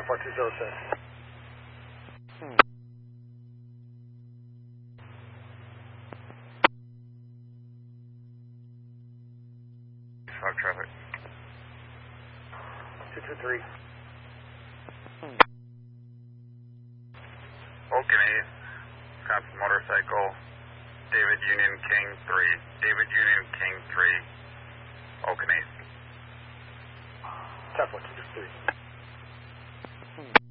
10-4-206. Fog traffic. 223. Oakney, Wisconsin motorcycle. David Union King 3. David Union King 3. Oakney. 10-4-223.